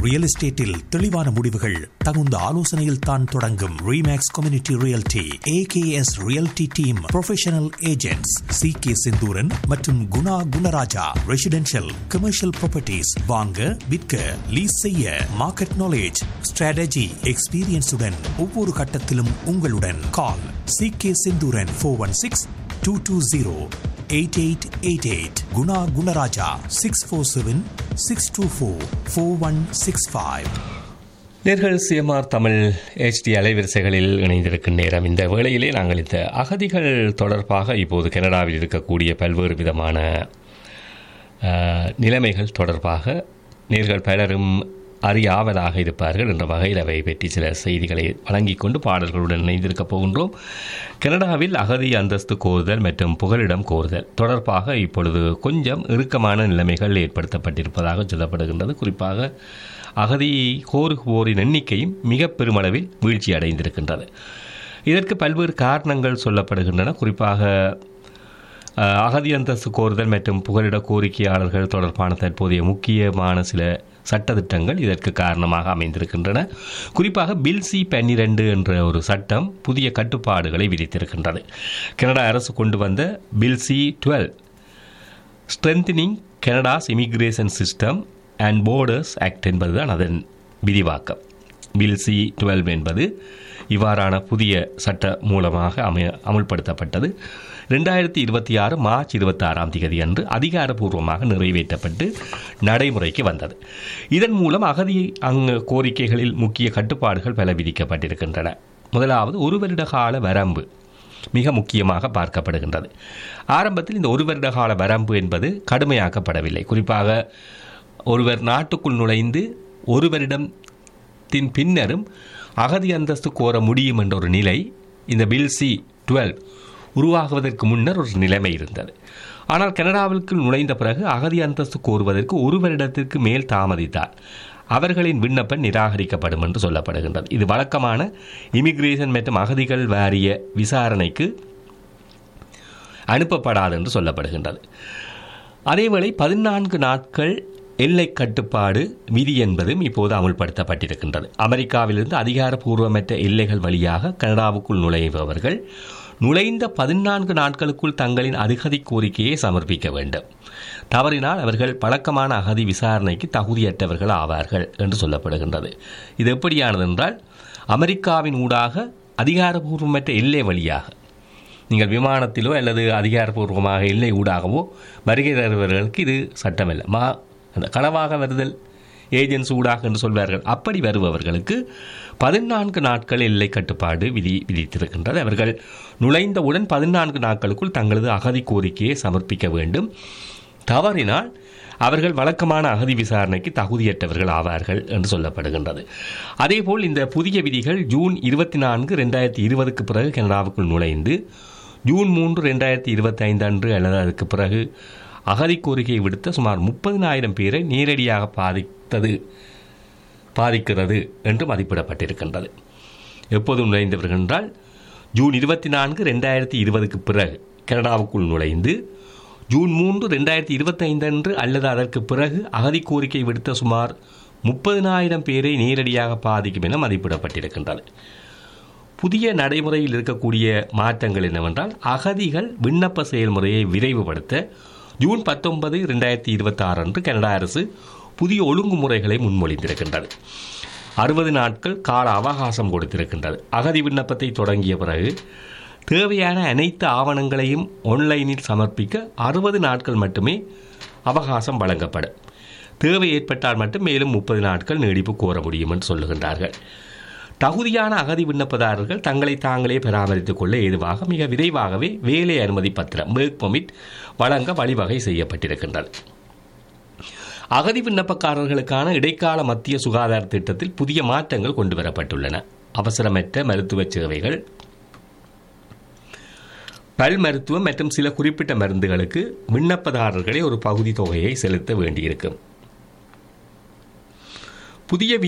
Real எஸ்டேட்டில் தெளிவான முடிவுகள் தகுந்த ஆலோசனையில் தான் தொடங்கும். Remakes community realty AKS realty team professional agents CK Senthuran மற்றும் Guna Gunaraja. Residential commercial properties வாங்க விற்க லீஸ் செய்ய மார்க்கெட் நாலேஜ் ஸ்ட்ராட்டஜி எக்ஸ்பீரியன்ஸுடன் ஒவ்வொரு கட்டத்திலும் உங்களுடன். கால் CK செந்தூரன் 416-220-8888. குணா குணராஜா 647-624-4165. நேர்கள் CMR தமிழ் HD அலைவரிசைகளில் இணைந்திருக்கும் நேரம். இந்த வேளையிலே நாங்கள் இந்த அகதிகள் தொடர்பாக இப்போது கனடாவில் இருக்கக்கூடிய பல்வேறு விதமான நிலைமைகள் தொடர்பாக நேர்கள் பலரும் அறியாவதாக இருப்பார்கள் என்ற வகையில் அவை பற்றி சில செய்திகளை வழங்கிக் கொண்டு பாடல்களுடன் இணைந்திருக்கப் போகின்றோம். கனடாவில் அகதி அந்தஸ்து கோருதல் மற்றும் புகலிடம் கோருதல் தொடர்பாக இப்பொழுது கொஞ்சம் இறுக்கமான நிலைமைகள் ஏற்படுத்தப்பட்டிருப்பதாக சொல்லப்படுகின்றது. குறிப்பாக அகதி கோருவோரின் எண்ணிக்கையும் மிக பெருமளவில் வீழ்ச்சி அடைந்திருக்கின்றது. இதற்கு பல்வேறு காரணங்கள் சொல்லப்படுகின்றன. குறிப்பாக அகதி அந்தஸ்து கோருதல் மற்றும் புகலிட கோரிக்கையாளர்கள் தொடர்பான தற்போதைய முக்கியமான சில சட்டத்திட்டங்கள் இதற்கு காரணமாக அமைந்திருக்கின்றன. குறிப்பாக பில் C-12 என்ற ஒரு சட்டம் புதிய கட்டுப்பாடுகளை விதித்திருக்கின்றது. கனடா அரசு கொண்டு வந்த bill C-12 strengthening Canada's immigration system and Porter's act என்பதுதான் அதன் விரிவாக்கம். பில் C-12 என்பது இவ்வாறான புதிய சட்ட மூலமாக அமுல்படுத்தப்பட்டது. 2026 மார்ச் 26 அன்று அதிகாரப்பூர்வமாக நிறைவேற்றப்பட்டு நடைமுறைக்கு வந்தது. இதன் மூலம் அகதி கோரிக்கைகளில் முக்கிய கட்டுப்பாடுகள் பல விதிக்கப்பட்டிருக்கின்றன. முதலாவது, ஒரு வருட கால வரம்பு மிக முக்கியமாக பார்க்கப்படுகின்றது. ஆரம்பத்தில் இந்த ஒரு வருட கால வரம்பு என்பது கடுமையாக்கப்படவில்லை. குறிப்பாக ஒருவர் நாட்டுக்குள் நுழைந்து ஒரு வருடத்தின் பின்னரும் அகதி அந்தஸ்து கோர முடியும் என்ற ஒரு நிலை இந்த பில் C-12 உருவாகுவதற்கு முன்னர் ஒரு நிலைமை இருந்தது. ஆனால் கனடாவிற்கு நுழைந்த பிறகு அகதி அந்தஸ்து கோருவதற்கு ஒரு வருடத்திற்கு மேல் தாமதித்தால் அவர்களின் விண்ணப்பம் நிராகரிக்கப்படும் என்று சொல்லப்படுகின்றது. இது வழக்கமான இமிகிரேஷன் மற்றும் அகதிகள் வாரிய விசாரணைக்கு அனுப்பப்படாது என்று சொல்லப்படுகின்றது. அதேவேளை 14 நாட்கள் எல்லை கட்டுப்பாடு விதி என்பதும் இப்போது அமுல்படுத்தப்பட்டிருக்கின்றது. அமெரிக்காவிலிருந்து அதிகாரப்பூர்வமற்ற எல்லைகள் வழியாக கனடாவுக்குள் நுழைபவர்கள் நுழைந்த 14 நாட்களுக்குள் தங்களின் அகதி கோரிக்கையை சமர்ப்பிக்க வேண்டும். தவறினால் அவர்கள் பழக்கமான அகதி விசாரணைக்கு தகுதியற்றவர்கள் ஆவார்கள் என்று சொல்லப்படுகின்றது. இது எப்படியானது என்றால், அமெரிக்காவின் ஊடாக அதிகாரப்பூர்வமற்ற எல்லை வழியாக நீங்கள் விமானத்திலோ அல்லது அதிகாரப்பூர்வமாக எல்லை ஊடாகவோ வருகை தருபவர்களுக்கு இது சட்டமில்லை. அந்த களவாக வருதல் ஏஜென்சி ஊடாக என்று சொல்வார்கள். அப்படி வருபவர்களுக்கு 14 நாட்கள் எல்லை கட்டுப்பாடு விதித்திருக்கின்றது. அவர்கள் நுழைந்தவுடன் 14 நாட்களுக்குள் தங்களது அகதி கோரிக்கையை சமர்ப்பிக்க வேண்டும். தவறினால் அவர்கள் வழக்கமான அகதி விசாரணைக்கு தகுதியற்றவர்கள் ஆவார்கள் என்று சொல்லப்படுகின்றது. அதேபோல் இந்த புதிய விதிகள் ஜூன் 24, 2020 பிறகு கனடாவுக்குள் நுழைந்து ஜூன் 3, 2025 அன்று அல்லது அதற்கு பிறகு அகதி கோரிக்கையை விடுத்த சுமார் 30,000 பேரை நேரடியாக பாதிக்கிறது என்று மதிப்பிடப்பட்டிருக்கின்றது. எப்போது நுழைந்தவர்கள் என்றால், ஜூன் 24, 2020 பிறகு கனடாவுக்குள் நுழைந்து ஜூன் 3, 2025 அன்று அல்லது அதற்கு பிறகு அகதி கோரிக்கை விடுத்த சுமார் 30,000 பேரை நேரடியாக பாதிக்கும் என மதிப்பிடப்பட்டிருக்கின்றது. புதிய நடைமுறையில் இருக்கக்கூடிய மாற்றங்கள் என்னவென்றால், அகதிகள் விண்ணப்ப செயல்முறையை விரைவுபடுத்த ஜூன் 19, 2026 அன்று கனடா அரசு புதிய ஒழுங்குமுறைகளை முன்மொழிந்திருக்கின்றது. 60 நாட்கள் கால அவகாசம் கொடுத்திருக்கின்றது. அகதி விண்ணப்பத்தை தொடங்கிய பிறகு தேவையான அனைத்து ஆவணங்களையும் ஆன்லைனில் சமர்ப்பிக்க 60 நாட்கள் மட்டுமே அவகாசம் வழங்கப்படும். தேவை ஏற்பட்டால் மட்டும் மேலும் 30 நாட்கள் நீடிப்பு கோர முடியும் என்று சொல்லுகின்றார்கள். தகுதியான அகதி விண்ணப்பதாரர்கள் தங்களை தாங்களே பராமரித்துக் கொள்ள ஏதுவாக மிக விரைவாகவே வேலை அனுமதி பத்திரம் ஒர்க் பெர்மிட் வழங்க வழிவகை செய்யப்பட்டிருக்கின்றது. அகதி விண்ணப்பக்காரர்களுக்கான இடைக்கால மத்திய சுகாதார திட்டத்தில் புதிய மாற்றங்கள் கொண்டு வரப்பட்டுள்ளன. அவசரமற்ற மருத்துவ சேவைகள், பல் மருத்துவம் மற்றும் சில குறிப்பிட்ட மருந்துகளுக்கு விண்ணப்பதாரர்களே ஒரு பகுதி தொகையை செலுத்த வேண்டியிருக்கும். புதிய